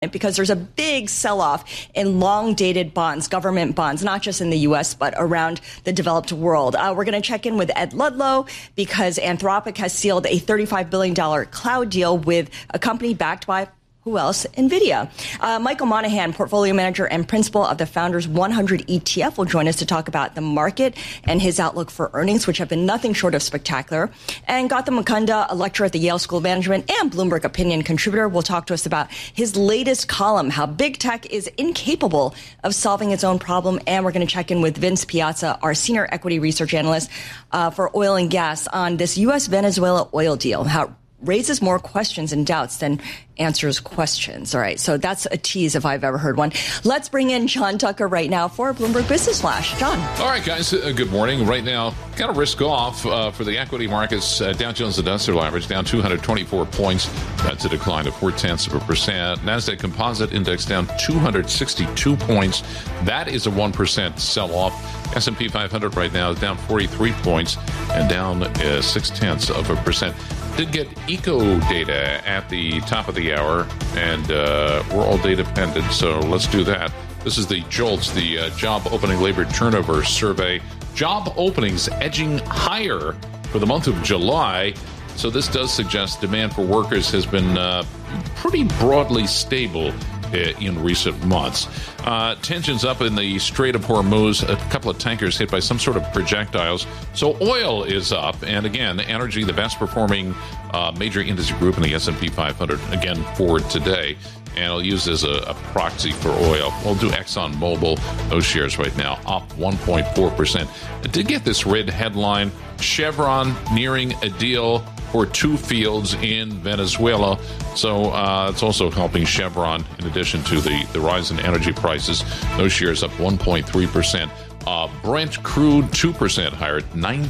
because there's a big sell-off in long-dated bonds, government bonds, not just in the U.S., but around the developed world. We're going to check in with Ed Ludlow because Anthropic has sealed a $35 billion cloud deal with a company backed by who else? NVIDIA. Michael Monahan, portfolio manager and principal of the Founders 100 ETF, will join us to talk about the market and his outlook for earnings, which have been nothing short of spectacular. And Gautam Mukunda, a lecturer at the Yale School of Management and Bloomberg opinion contributor, will talk to us about his latest column, how big tech is incapable of solving its own problem. And we're going to check in with Vince Piazza, our senior equity research analyst for oil and gas, on this U.S.-Venezuela oil deal, how it raises more questions and doubts than answers questions. All right, so that's a tease if I've ever heard one. Let's bring in John Tucker right now for Bloomberg Business Flash. John. All right, guys, good morning. Right now, kind of risk off for the equity markets. Dow Jones Industrial Average down 224 points. That's a decline of 0.4%. NASDAQ Composite Index down 262 points. That is a 1% sell-off. S&P 500 right now is down 43 points and down 0.6%. Did get eco data at the top of the hour, and we're all data dependent, so let's do that. This is the JOLTS, the Job Opening Labor Turnover Survey. Job openings edging higher for the month of July, so this does suggest demand for workers has been pretty broadly stable in recent months. Tensions up in the Strait of Hormuz, a couple of tankers hit by some sort of projectiles. So oil is up, and again, energy, the best performing major industry group in the S&P 500, again, for today. And I'll use this as a proxy for oil. We'll do ExxonMobil. Those shares right now up 1.4%. I did get this red headline, Chevron nearing a deal for 2 fields in Venezuela. So it's also helping Chevron in addition to the rise in energy prices. Those shares up 1.3%. Brent crude 2% higher,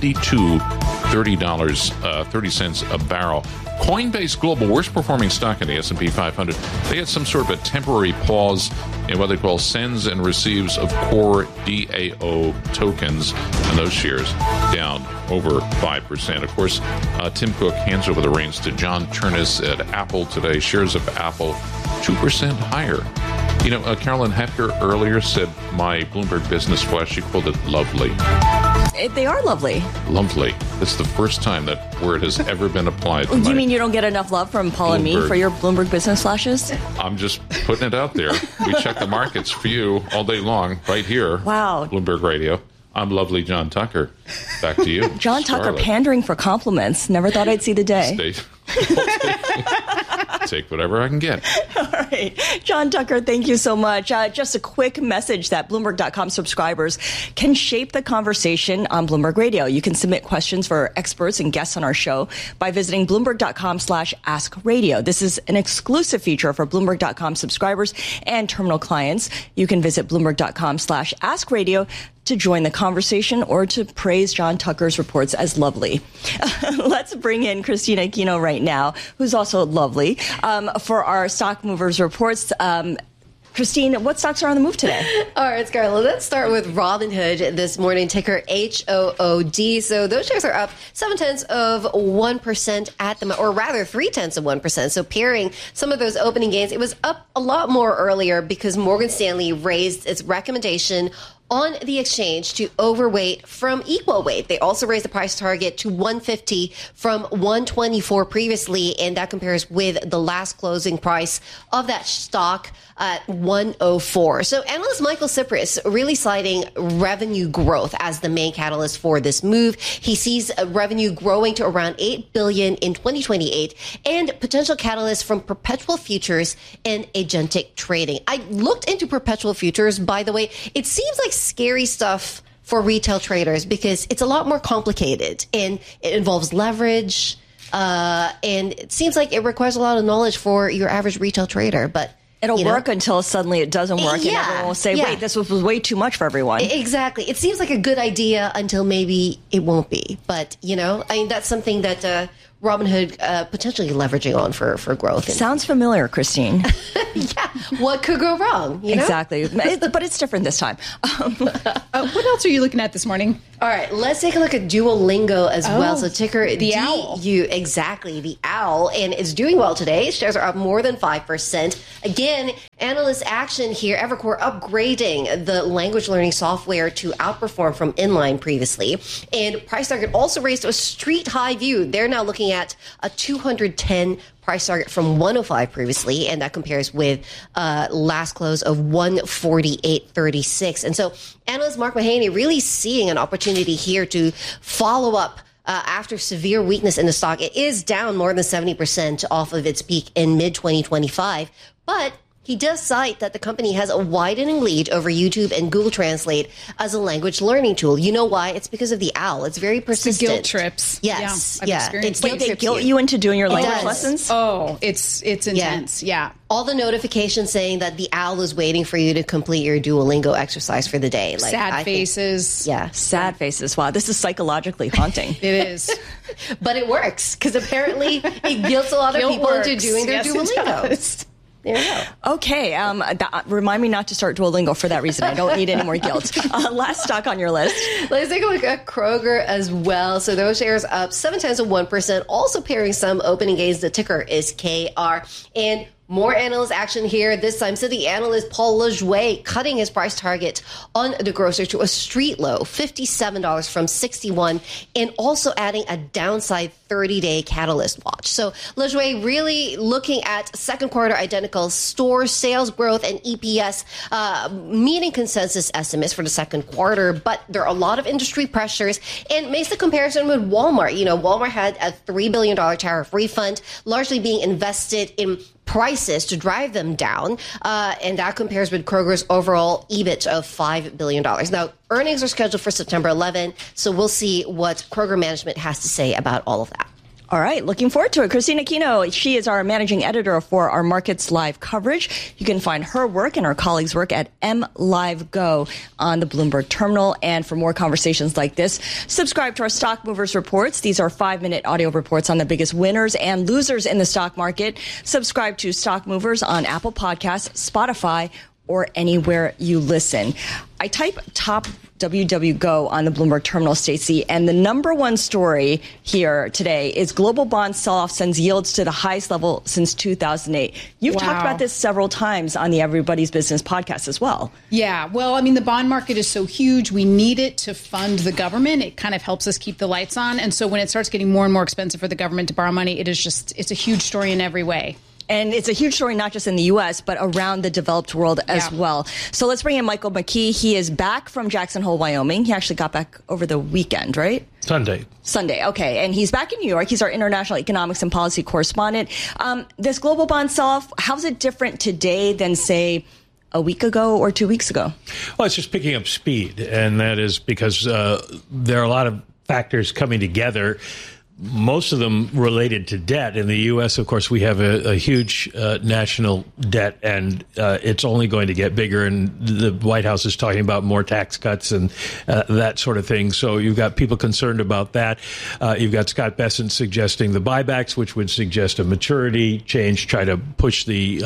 $92.30 a barrel. Coinbase Global, worst performing stock in the S&P 500. They had some sort of a temporary pause in what they call sends and receives of core DAO tokens, and those shares down over 5%. Of course, Tim Cook hands over the reins to John Ternus at Apple today. Shares of Apple 2% higher. You know, Carolyn Hefker earlier said my Bloomberg Business Flash, she called it lovely. They are lovely. Lovely. It's the first time that word has ever been applied to Do you mean you don't get enough love from Paul and me for your Bloomberg Business Flashes? I'm just putting it out there. We check the markets for you all day long, right here. Wow. Bloomberg Radio. I'm lovely John Tucker. Back to you. John Tucker pandering for compliments. Never thought I'd see the day. Take whatever I can get. All right. John Tucker, thank you so much. Just a quick message that Bloomberg.com subscribers can shape the conversation on Bloomberg Radio. You can submit questions for experts and guests on our show by visiting Bloomberg.com/AskRadio. This is an exclusive feature for Bloomberg.com subscribers and terminal clients. You can visit Bloomberg.com/AskRadio to join the conversation or to praise John Tucker's reports as lovely. Let's bring in Christina Aquino right now, who's also lovely, for our Stock Movers reports. Christine, what stocks are on the move today? All right, Scarlett, let's start with Robinhood this morning, ticker HOOD. So those shares are up 0.7% at the, or rather 0.3%. So pairing some of those opening gains, it was up a lot more earlier because Morgan Stanley raised its recommendation on the exchange to overweight from equal weight. They also raised the price target to 150 from 124 previously, and that compares with the last closing price of that stock at 104. So analyst Michael Cyprys really citing revenue growth as the main catalyst for this move. He sees revenue growing to around $8 billion in 2028 and potential catalysts from perpetual futures and agentic trading. I looked into perpetual futures, by the way. It seems like scary stuff for retail traders because it's a lot more complicated and it involves leverage. And it seems like it requires a lot of knowledge for your average retail trader, but it'll work until suddenly it doesn't work and everyone will say, wait, this was way too much for everyone. Exactly. It seems like a good idea until maybe it won't be. But, I mean, that's something that Robinhood potentially leveraging on for growth. Sounds familiar, Christine. Yeah. What could go wrong? Exactly. But it's different this time. What else are you looking at this morning? All right, let's take a look at Duolingo as well. So ticker the owl. Exactly, the owl. And it's doing well today. Shares are up more than 5%. Again, analyst action here. Evercore upgrading the language learning software to outperform from inline previously. And price target also raised to a street high view. They're now looking at a 210 price target from 105 previously, and that compares with last close of 148.36. And so analyst Mark Mahaney really seeing an opportunity here to follow up after severe weakness in the stock. It is down more than 70% off of its peak in mid-2025, but he does cite that the company has a widening lead over YouTube and Google Translate as a language learning tool. You know why? It's because of the owl. It's very persistent. It's the guilt trips. Yes. Yeah. They guilt you into doing your language lessons? Oh, it's intense. Yeah. All the notifications saying that the owl is waiting for you to complete your Duolingo exercise for the day. Like, sad faces. Sad faces. Wow, this is psychologically haunting. It is. But it works, because apparently it guilts a lot of people into doing their Duolingo. There you go. Okay. Remind me not to start Duolingo for that reason. I don't need any more guilt. Last stock on your list. Let's take a look at Kroger as well. So those shares up 0.7%, also pairing some opening gains. The ticker is KR. And more analyst action here. This time, Citi analyst Paul Lejuez cutting his price target on the grocer to a street low, $57 from $61, and also adding a downside 30-day catalyst watch. So Lejuez really looking at second quarter identical store sales growth and EPS meeting consensus estimates for the second quarter, but there are a lot of industry pressures, and makes the comparison with Walmart. You know, Walmart had a $3 billion tariff refund, largely being invested in prices to drive them down, and that compares with Kroger's overall EBIT of $5 billion. Now, earnings are scheduled for September 11, so we'll see what Kroger management has to say about all of that. All right, looking forward to it. Christina Aquino, she is our managing editor for our Markets Live coverage. You can find her work and her colleagues' work at MLiveGo on the Bloomberg terminal. And for more conversations like this, subscribe to our Stock Movers reports. These are 5-minute audio reports on the biggest winners and losers in the stock market. Subscribe to Stock Movers on Apple Podcasts, Spotify, or anywhere you listen. I type top WWGo on the Bloomberg terminal, Stacey, and the number one story here today is global bond sell-off sends yields to the highest level since 2008. You've talked about this several times on the Everybody's Business podcast as well. Yeah, well, I mean, the bond market is so huge. We need it to fund the government. It kind of helps us keep the lights on. And so when it starts getting more and more expensive for the government to borrow money, it's a huge story in every way. And it's a huge story, not just in the U.S., but around the developed world as well. So let's bring in Michael McKee. He is back from Jackson Hole, Wyoming. He actually got back over the weekend, right? Sunday. Okay. And he's back in New York. He's our international economics and policy correspondent. This global bond sell-off, how's it different today than, say, a week ago or 2 weeks ago? Well, it's just picking up speed. And that is because there are a lot of factors coming together, most of them related to debt. In the U.S., of course, we have a huge national debt, and it's only going to get bigger. And the White House is talking about more tax cuts and that sort of thing. So you've got people concerned about that. You've got Scott Bessent suggesting the buybacks, which would suggest a maturity change, try to push the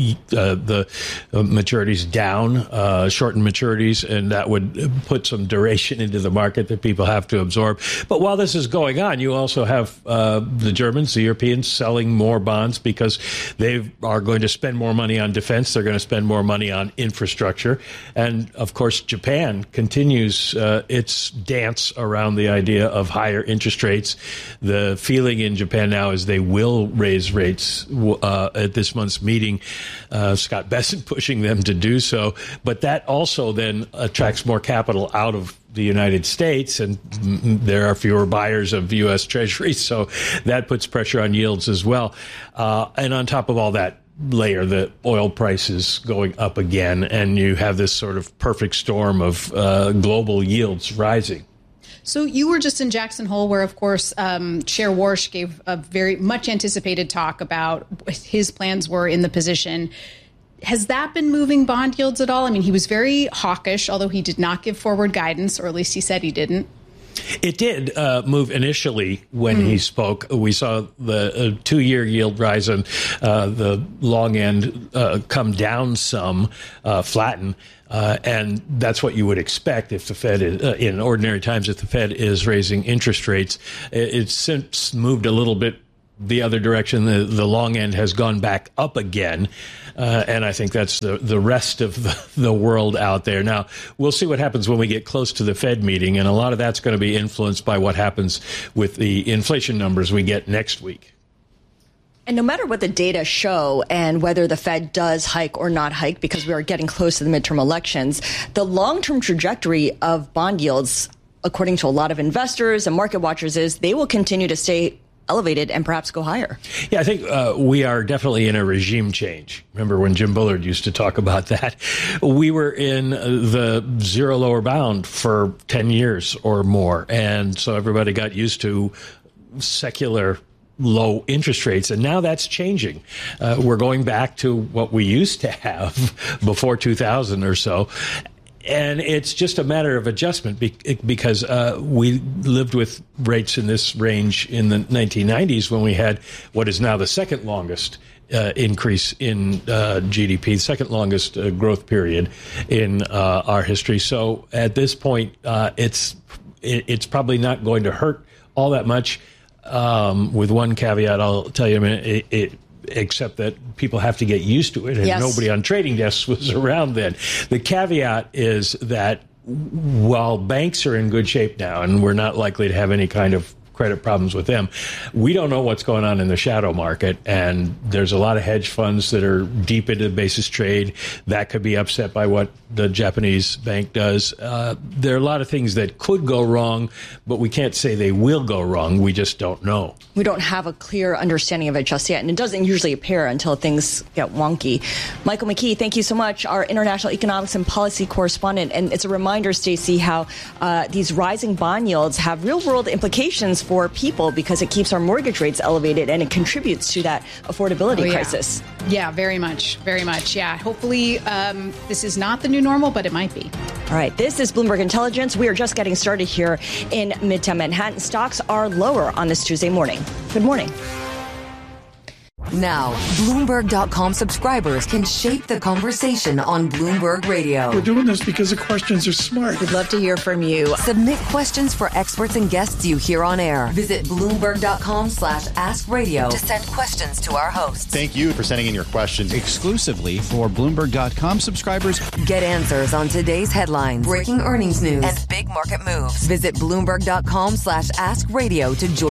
maturities down, shorten maturities, and that would put some duration into the market that people have to absorb. But while this is going on, you also have the Germans, the Europeans, selling more bonds because they are going to spend more money on defense. They're going to spend more money on infrastructure. And, of course, Japan continues its dance around the idea of higher interest rates. The feeling in Japan now is they will raise rates at this month's meeting. Scott Bessent pushing them to do so. But that also then attracts more capital out of the United States, and there are fewer buyers of U.S. Treasuries, so that puts pressure on yields as well. And on top of all that, layer the oil prices going up again, and you have this sort of perfect storm of global yields rising. So you were just in Jackson Hole, where, of course, Chair Warsh gave a very much anticipated talk about what his plans were in the position. Has that been moving bond yields at all? I mean, he was very hawkish, although he did not give forward guidance, or at least he said he didn't. It did move initially when he spoke. We saw the 2-year yield rise and the long end come down some, flatten. And that's what you would expect if the Fed is, in ordinary times, if the Fed is raising interest rates. It's since moved a little bit the other direction. The long end has gone back up again. And I think that's the rest of the world out there. Now, we'll see what happens when we get close to the Fed meeting. And a lot of that's going to be influenced by what happens with the inflation numbers we get next week. And no matter what the data show and whether the Fed does hike or not hike, because we are getting close to the midterm elections, the long-term trajectory of bond yields, according to a lot of investors and market watchers, is they will continue to stay elevated and perhaps go higher. Yeah, I think we are definitely in a regime change. Remember when Jim Bullard used to talk about that? We were in the zero lower bound for 10 years or more. And so everybody got used to secular low interest rates, and now that's changing. We're going back to what we used to have before 2000 or so. And it's just a matter of adjustment because we lived with rates in this range in the 1990s when we had what is now the second longest increase in GDP, second longest growth period in our history. So at this point, it's probably not going to hurt all that much. With one caveat, I'll tell you in a minute, except that people have to get used to it, and nobody on trading desks was around then. The caveat is that while banks are in good shape now, and we're not likely to have any kind of credit problems with them, we don't know what's going on in the shadow market, and there's a lot of hedge funds that are deep into basis trade that could be upset by what the Japanese bank does. There are a lot of things that could go wrong, but we can't say they will go wrong. We just don't know. We don't have a clear understanding of it just yet, and it doesn't usually appear until things get wonky. Michael McKee, thank you so much, our international economics and policy correspondent. And it's a reminder, Stacey, how these rising bond yields have real-world implications for people because it keeps our mortgage rates elevated and it contributes to that affordability crisis. Yeah, very much. Very much. Yeah. Hopefully this is not the new normal, but it might be. All right. This is Bloomberg Intelligence. We are just getting started here in Midtown Manhattan. Stocks are lower on this Tuesday morning. Good morning. Now, Bloomberg.com subscribers can shape the conversation on Bloomberg Radio. We're doing this because the questions are smart. We'd love to hear from you. Submit questions for experts and guests you hear on air. Visit Bloomberg.com/askradio to send questions to our hosts. Thank you for sending in your questions. Exclusively for Bloomberg.com subscribers. Get answers on today's headlines, breaking earnings news, and big market moves. Visit Bloomberg.com/askradio to join